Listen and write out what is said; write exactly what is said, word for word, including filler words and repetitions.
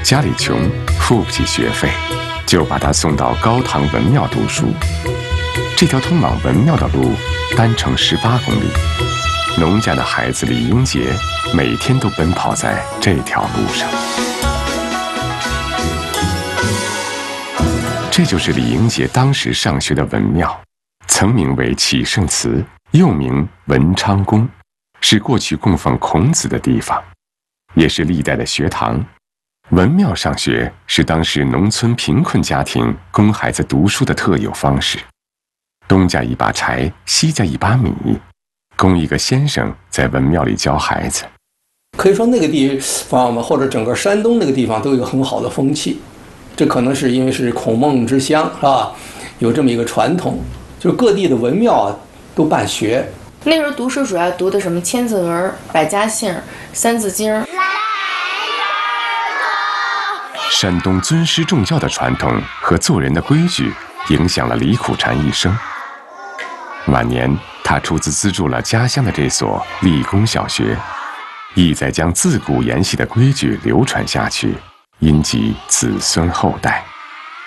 家里穷，付不起学费，就把他送到高堂文庙读书。这条通往文庙的路单程十八公里，农家的孩子李英杰每天都奔跑在这条路上。这就是李英杰当时上学的文庙，曾名为启圣祠，又名文昌宫，是过去供奉孔子的地方，也是历代的学堂。文庙上学是当时农村贫困家庭供孩子读书的特有方式，东家一把柴，西家一把米，供一个先生在文庙里教孩子。 可以说那个地方嘛，或者整个山东那个地方都有很好的风气，这可能是因为是孔孟之乡，是吧？有这么一个传统，就是各地的文庙啊都办学。 那时候读书主要读的什么千字文、百家姓、三字经。 山东尊师重教的传统和做人的规矩影响了李苦禅一生。晚年，他出资资助了家乡的这所立功小学，意在将自古沿袭的规矩流传下去，荫及子孙后代。